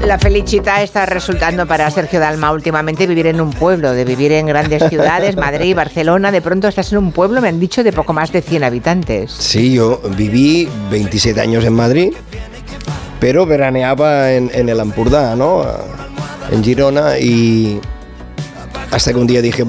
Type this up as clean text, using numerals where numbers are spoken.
La felicidad está resultando para Sergio Dalma últimamente vivir en un pueblo, de vivir en grandes ciudades, Madrid, Barcelona. De pronto estás en un pueblo, me han dicho, de poco más de 100 habitantes. Sí, yo viví 27 años en Madrid, pero veraneaba en el Ampurdá, ¿no? En Girona, y hasta que un día dije,